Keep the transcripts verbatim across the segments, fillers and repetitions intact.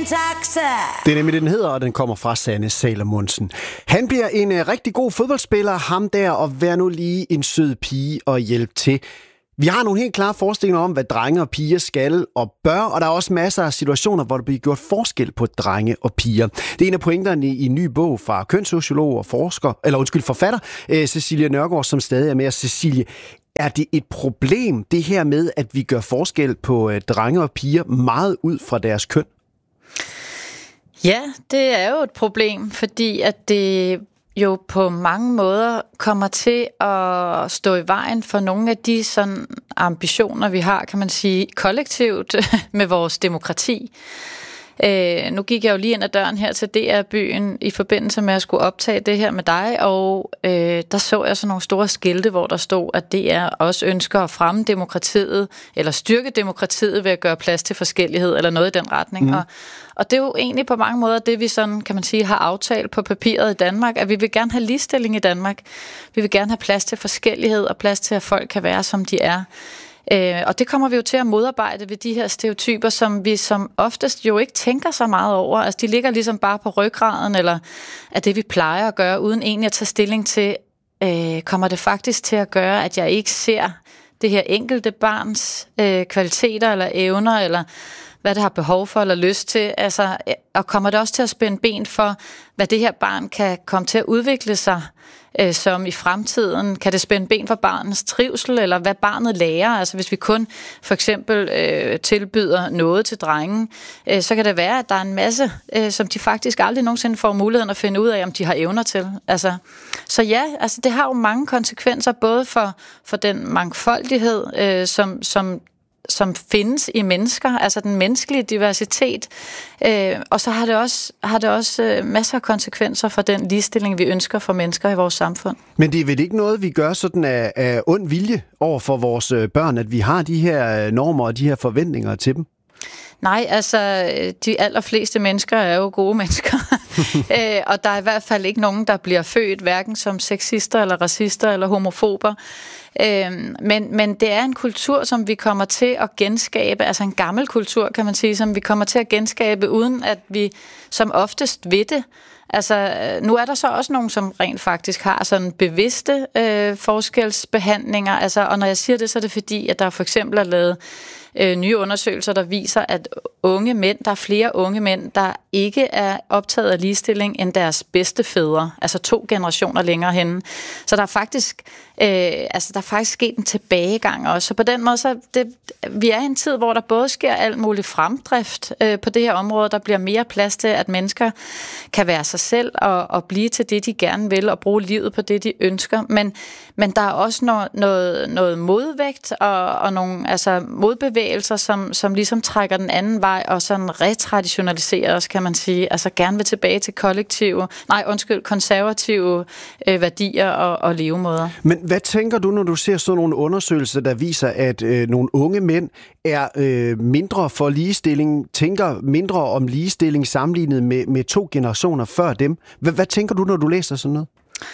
taxa. Det er nemlig den hedder, og den kommer fra Sanne Salomonsen. Han bliver en uh, rigtig god fodboldspiller, ham der, og vær nu lige en sød pige og hjælp til. Vi har nogle helt klare forestillinger om, hvad drenge og piger skal og bør, og der er også masser af situationer, hvor der bliver gjort forskel på drenge og piger. Det er en af pointerne i en ny bog fra kønssociolog og forsker, eller undskyld, forfatter, uh, Cecilie Nørgaard, som stadig er med. Cecilie, er det et problem, det her med, at vi gør forskel på uh, drenge og piger meget ud fra deres køn? Ja, det er jo et problem, fordi at det jo på mange måder kommer til at stå i vejen for nogle af de sådan ambitioner, vi har, kan man sige, kollektivt med vores demokrati. Øh, nu gik jeg jo lige ind ad døren her til D R-byen i forbindelse med at skulle optage det her med dig, og øh, der så jeg sådan nogle store skilte, hvor der stod, at D R også ønsker at fremme demokratiet, eller styrke demokratiet ved at gøre plads til forskellighed, eller noget i den retning. Mm. Og, og det er jo egentlig på mange måder det, vi sådan, kan man sige, har aftalt på papiret i Danmark, at vi vil gerne have ligestilling i Danmark. Vi vil gerne have plads til forskellighed, og plads til, at folk kan være, som de er. Øh, og det kommer vi jo til at modarbejde ved de her stereotyper, som vi som oftest jo ikke tænker så meget over. Altså de ligger ligesom bare på ryggraden, eller er det vi plejer at gøre, uden egentlig at tage stilling til, øh, kommer det faktisk til at gøre, at jeg ikke ser det her enkelte barns øh, kvaliteter eller evner, eller hvad det har behov for eller lyst til, altså, og kommer det også til at spænde ben for, hvad det her barn kan komme til at udvikle sig øh, som i fremtiden? Kan det spænde ben for barnets trivsel, eller hvad barnet lærer? Altså hvis vi kun for eksempel øh, tilbyder noget til drengen, øh, så kan det være, at der er en masse, øh, som de faktisk aldrig nogensinde får muligheden at finde ud af, om de har evner til. Altså, så ja, altså, det har jo mange konsekvenser, både for, for den mangfoldighed, øh, som, som som findes i mennesker, altså den menneskelige diversitet, øh, og så har det også, har det også øh, masser af konsekvenser for den ligestilling, vi ønsker for mennesker i vores samfund. Men det er vel ikke noget, vi gør sådan af, af ond vilje over for vores børn, at vi har de her normer og de her forventninger til dem? Nej, altså de allerfleste mennesker er jo gode mennesker, øh, og der er i hvert fald ikke nogen, der bliver født hverken som sexister eller racister eller homofober. Øh, men, men det er en kultur, som vi kommer til at genskabe, altså en gammel kultur, kan man sige, som vi kommer til at genskabe, uden at vi som oftest ved det. Altså, nu er der så også nogen, som rent faktisk har sådan bevidste øh, forskelsbehandlinger, altså, og når jeg siger det, så er det fordi, at der for eksempel er lavet øh, nye undersøgelser, der viser, at unge mænd, der er flere unge mænd, der ikke er optaget af ligestilling end deres bedste fædre, altså to generationer længere henne. Så der er faktisk, øh, altså, der er faktisk sket en tilbagegang også. Så på den måde, så det, vi er i en tid, hvor der både sker alt muligt fremdrift øh, på det her område, der bliver mere plads til, at mennesker kan være sig selv og, og blive til det, de gerne vil, og bruge livet på det, de ønsker. Men, men der er også noget, noget, noget modvægt og, og nogle altså, modbevægelser, som, som ligesom trækker den anden vej og sådan retraditionaliserer os, kan man sige. Altså gerne vil tilbage til kollektive, nej undskyld, konservative øh, værdier og, og levemåder. Men hvad tænker du, når du ser sådan nogle undersøgelser, der viser, at øh, nogle unge mænd er øh, mindre for ligestilling, tænker mindre om ligestilling sammenlignet med, med to generationer før dem? Hvad, hvad tænker du, når du læser sådan noget?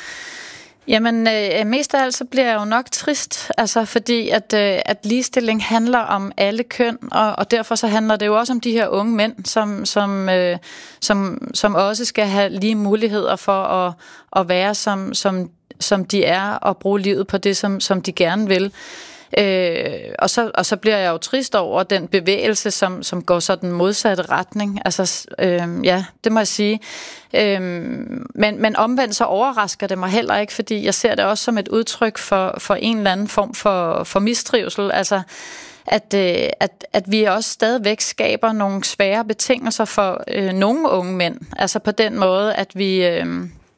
Jamen, øh, mest af alt så bliver jeg jo nok trist, altså fordi at, øh, at ligestilling handler om alle køn, og, og derfor så handler det jo også om de her unge mænd, som, som, øh, som, som også skal have lige muligheder for at, at være som, som, som de er, og bruge livet på det, som, som de gerne vil. Øh, og, så, og så bliver jeg jo trist over den bevægelse, som, som går så den modsatte retning. Altså, øh, ja, det må jeg sige. Øh, men, men omvendt så overrasker det mig heller ikke, fordi jeg ser det også som et udtryk for, for en eller anden form for, for mistrivsel. Altså, at, øh, at, at vi også stadigvæk skaber nogle svære betingelser for øh, nogle unge mænd. Altså på den måde, at vi, øh,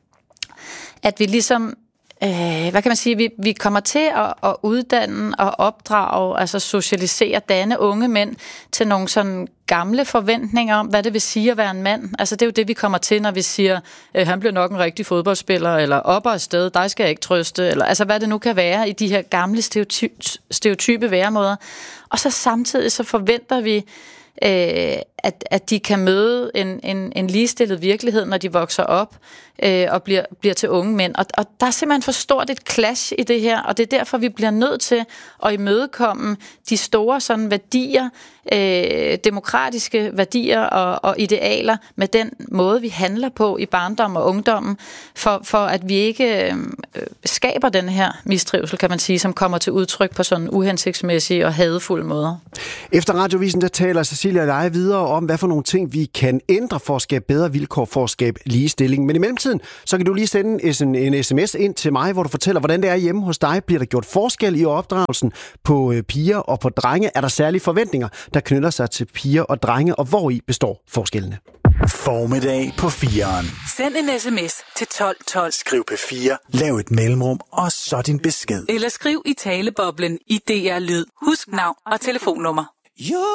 at vi ligesom Øh, hvad kan man sige, vi, vi kommer til at, at uddanne og opdrage, altså socialisere, danne unge mænd til nogle sådan gamle forventninger om, hvad det vil sige at være en mand. Altså det er jo det, vi kommer til, når vi siger, øh, han bliver nok en rigtig fodboldspiller, eller op og afsted, dig skal jeg ikke trøste, eller altså hvad det nu kan være i de her gamle stereoty- stereotype væremåder. Og så samtidig så forventer vi øh, at, at de kan møde en, en, en ligestillet virkelighed, når de vokser op øh, og bliver, bliver til unge mænd. Og, og der er simpelthen for stort et clash i det her, og det er derfor, vi bliver nødt til at imødekomme de store sådan værdier, øh, demokratiske værdier og, og idealer med den måde, vi handler på i barndom og ungdommen, for, for at vi ikke øh, skaber den her mistrivsel, kan man sige, som kommer til udtryk på sådan uhensigtsmæssige og hadefulde måder. Efter Radiovisen, der taler Cecilia og jeg videre om, hvad for nogle ting vi kan ændre for at skabe bedre vilkår for at skabe ligestilling. Men i mellemtiden, så kan du lige sende en, en sms ind til mig, hvor du fortæller, hvordan det er hjemme hos dig. Bliver der gjort forskel i opdragelsen på piger og på drenge? Er der særlige forventninger, der knytter sig til piger og drenge, og hvor i består forskellene? Formiddag på fireren. Send en sms til tolv tolv. Skriv P fire, lav et mellemrum, og så din besked. Eller skriv i taleboblen i D R Lyd. Husk navn og telefonnummer.